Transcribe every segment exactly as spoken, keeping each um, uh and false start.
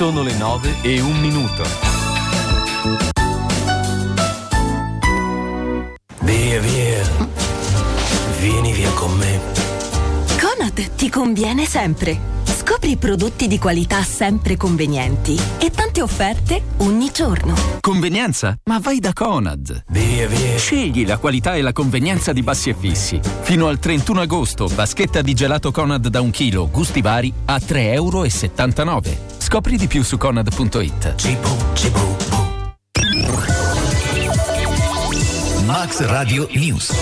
Sono le nove e un minuto. Via, via. Vieni via con me. Conad ti conviene sempre. Scopri prodotti di qualità sempre convenienti e tante offerte ogni giorno. Convenienza? Ma vai da Conad. Via, via. Scegli la qualità e la convenienza di Bassi e Fissi. Fino al trentuno agosto, vaschetta di gelato Conad da un chilo, gusti vari, a tre virgola settantanove euro. Scopri di più su conad punto it. Cibo, cibo, bu. Max Radio News.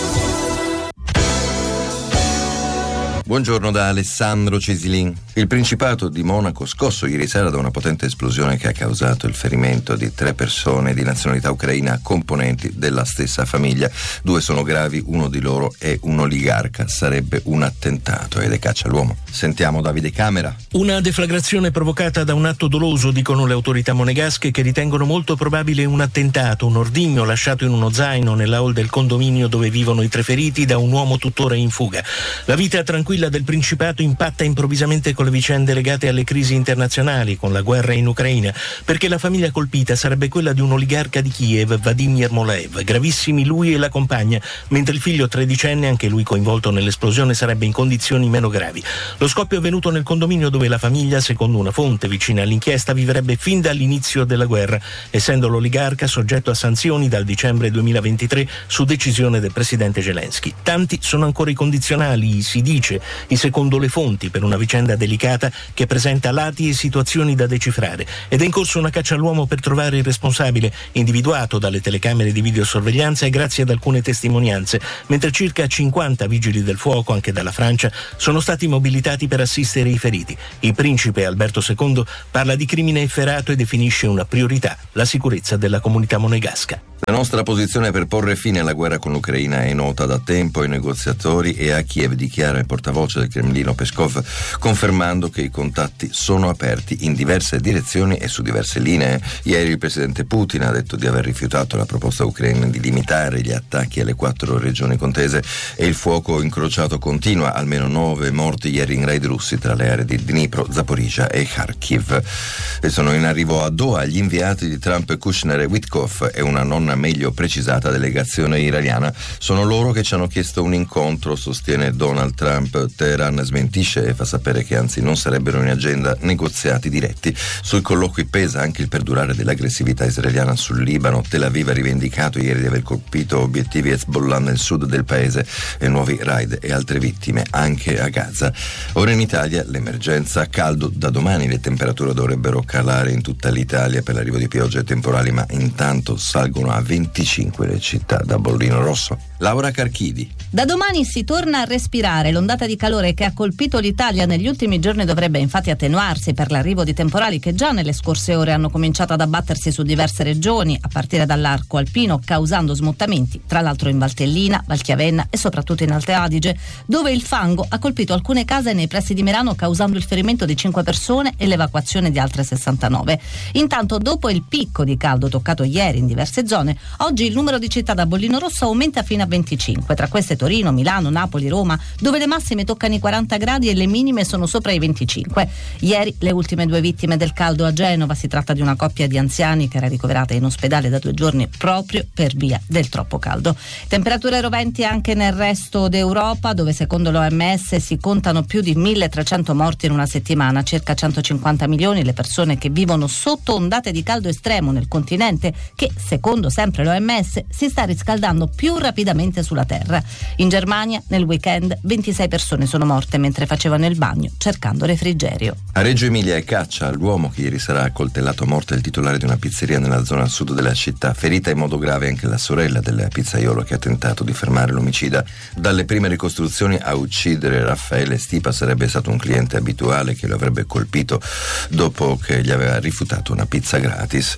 Buongiorno da Alessandro Cesilin. Il Principato di Monaco, scosso ieri sera da una potente esplosione che ha causato il ferimento di tre persone di nazionalità ucraina componenti della stessa famiglia. Due sono gravi, uno di loro è un oligarca. Sarebbe un attentato ed è caccia all'uomo. Sentiamo Davide Camera. Una deflagrazione provocata da un atto doloso, dicono le autorità monegasche, che ritengono molto probabile un attentato, un ordigno lasciato in uno zaino nella hall del condominio dove vivono i tre feriti da un uomo tuttora in fuga. La vita tranquilla del Principato impatta improvvisamente con le vicende legate alle crisi internazionali, con la guerra in Ucraina, perché la famiglia colpita sarebbe quella di un oligarca di Kiev, Vadim Yermolev, gravissimi lui e la compagna, mentre il figlio tredicenne, anche lui coinvolto nell'esplosione, sarebbe in condizioni meno gravi. Lo scoppio è avvenuto nel condominio dove la famiglia, secondo una fonte vicina all'inchiesta, vivrebbe fin dall'inizio della guerra, essendo l'oligarca soggetto a sanzioni dal dicembre duemilaventitré su decisione del presidente Zelensky. Tanti sono ancora i condizionali, si dice, i secondo le fonti, per una vicenda delicata che presenta lati e situazioni da decifrare, ed è in corso una caccia all'uomo per trovare il responsabile, individuato dalle telecamere di videosorveglianza e grazie ad alcune testimonianze, mentre circa cinquanta vigili del fuoco, anche dalla Francia, sono stati mobilitati per assistere i feriti. Il principe Alberto secondo parla di crimine efferato e definisce una priorità la sicurezza della comunità monegasca. La nostra posizione per porre fine alla guerra con l'Ucraina è nota da tempo ai negoziatori e a Kiev, dichiara il portavoce del Cremlino Peskov, confermando che i contatti sono aperti in diverse direzioni e su diverse linee. Ieri il presidente Putin ha detto di aver rifiutato la proposta ucraina di limitare gli attacchi alle quattro regioni contese e il fuoco incrociato continua, almeno nove morti ieri in raid russi tra le aree di Dnipro, Zaporizhia e Kharkiv. E sono in arrivo a Doha gli inviati di Trump, Kushner e Witkoff e una non meglio precisata delegazione iraniana. Sono loro che ci hanno chiesto un incontro, sostiene Donald Trump. Teheran smentisce e fa sapere che anzi non sarebbero in agenda negoziati diretti. Sui colloqui pesa anche il perdurare dell'aggressività israeliana sul Libano. Tel Aviv ha rivendicato ieri di aver colpito obiettivi Hezbollah nel sud del paese e nuovi raid e altre vittime anche a Gaza. Ora in Italia l'emergenza caldo. Da domani le temperature dovrebbero calare in tutta l'Italia per l'arrivo di piogge e temporali, ma intanto salgono a venticinque le città. Da Bollino Rosso, Laura Carchidi. Da domani si torna a respirare. L'ondata di calore che ha colpito l'Italia negli ultimi giorni dovrebbe infatti attenuarsi per l'arrivo di temporali che già nelle scorse ore hanno cominciato ad abbattersi su diverse regioni, a partire dall'arco alpino, causando smottamenti, tra l'altro in Valtellina, Valchiavenna e soprattutto in Alte Adige, dove il fango ha colpito alcune case nei pressi di Merano, causando il ferimento di cinque persone e l'evacuazione di altre sessantanove. Intanto, dopo il picco di caldo toccato ieri in diverse zone, oggi il numero di città da bollino rosso aumenta fino a venticinque, tra queste Torino, Milano, Napoli, Roma, dove le massime toccano i quaranta gradi e le minime sono sopra i venticinque. Ieri le ultime due vittime del caldo a Genova. Si tratta di una coppia di anziani che era ricoverata in ospedale da due giorni proprio per via del troppo caldo. Temperature roventi anche nel resto d'Europa, dove secondo l'O M S si contano più di milletrecento morti in una settimana, circa centocinquanta milioni le persone che vivono sotto ondate di caldo estremo nel continente, che secondo sempre l'O M S si sta riscaldando più rapidamente sulla Terra. In Germania nel weekend ventisei persone sono morte mentre facevano il bagno cercando refrigerio. A Reggio Emilia è caccia all'uomo che ieri sarà accoltellato a morte il titolare di una pizzeria nella zona sud della città. Ferita in modo grave anche la sorella del pizzaiolo che ha tentato di fermare l'omicida. Dalle prime ricostruzioni a uccidere Raffaele Stipa sarebbe stato un cliente abituale che lo avrebbe colpito dopo che gli aveva rifiutato una pizza gratis.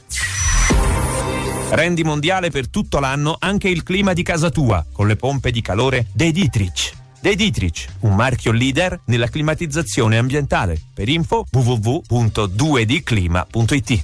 Rendi mondiale per tutto l'anno anche il clima di casa tua con le pompe di calore De Dietrich. De Dietrich, un marchio leader nella climatizzazione ambientale. Per info w w w punto due d clima punto i t.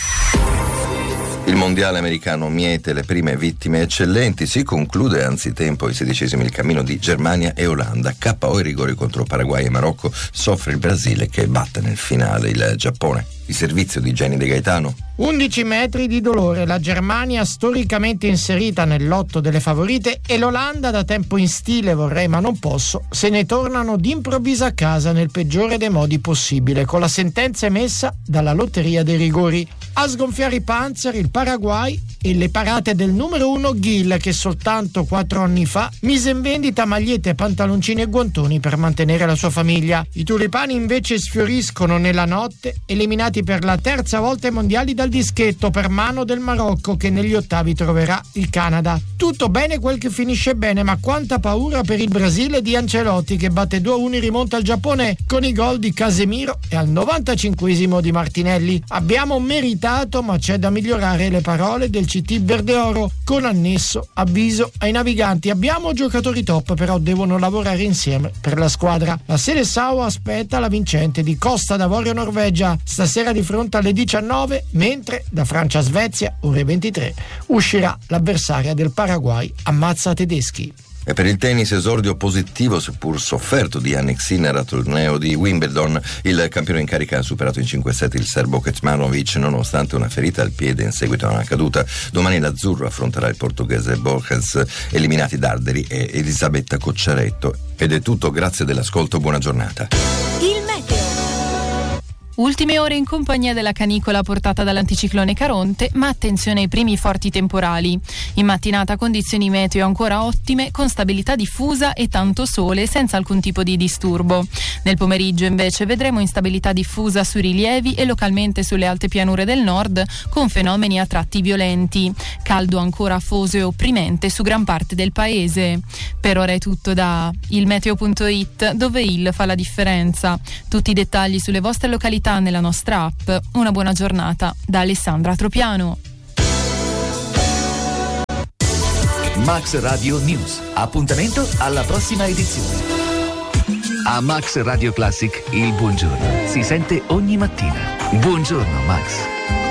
Il mondiale americano miete le prime vittime eccellenti. Si conclude anzitempo i sedicesimi il cammino di Germania e Olanda. K O i rigori contro Paraguay e Marocco. Soffre il Brasile che batte nel finale il Giappone. Il servizio di Jenny De Gaetano. undici metri di dolore, la Germania storicamente inserita nel lotto delle favorite e l'Olanda da tempo in stile vorrei ma non posso, se ne tornano d'improvviso a casa nel peggiore dei modi possibile, con la sentenza emessa dalla lotteria dei rigori. A sgonfiare i Panzer il Paraguay e le parate del numero uno Gil, che soltanto quattro anni fa mise in vendita magliette, pantaloncini e guantoni per mantenere la sua famiglia. I tulipani invece sfioriscono nella notte, eliminati per la terza volta ai mondiali dal dischetto per mano del Marocco, che negli ottavi troverà il Canada. Tutto bene quel che finisce bene, ma quanta paura per il Brasile di Ancelotti, che batte due a uno in rimonta al Giappone con i gol di Casemiro e al novantacinquesimo di Martinelli. Abbiamo meritato, ma c'è da migliorare, le parole del C T Verdeoro, con annesso avviso ai naviganti. Abbiamo giocatori top, però devono lavorare insieme per la squadra. La Seleção aspetta la vincente di Costa d'Avorio Norvegia stasera di fronte alle diciannove, mentre da Francia-Svezia ore ventitré uscirà l'avversaria del Paraguay, ammazza tedeschi. E per il tennis esordio positivo, seppur sofferto, di Jannik Sinner al torneo di Wimbledon. Il campione in carica ha superato in cinque set il serbo Kecmanovic nonostante una ferita al piede in seguito a una caduta. Domani l'azzurro affronterà il portoghese Borges, eliminati Darderi e Elisabetta Cocciaretto. Ed è tutto, grazie dell'ascolto, buona giornata. Il meteo. Ultime ore in compagnia della canicola portata dall'anticiclone Caronte, ma attenzione ai primi forti temporali. In mattinata condizioni meteo ancora ottime, con stabilità diffusa e tanto sole senza alcun tipo di disturbo. Nel pomeriggio invece vedremo instabilità diffusa sui rilievi e localmente sulle alte pianure del nord, con fenomeni a tratti violenti. Caldo ancora afoso e opprimente su gran parte del paese. Per ora è tutto da ilmeteo punto it, dove il fa la differenza. Tutti i dettagli sulle vostre località nella nostra app. Una buona giornata da Alessandra Tropiano. Max Radio News. Appuntamento alla prossima edizione. A Max Radio Classic il buongiorno si sente ogni mattina. Buongiorno Max.